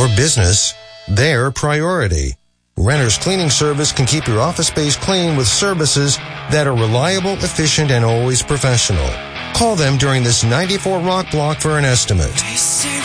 your business their priority. Renter's Cleaning Service can keep your office space clean with services that are reliable, efficient, and always professional. Call them during this 94 Rock block for an estimate.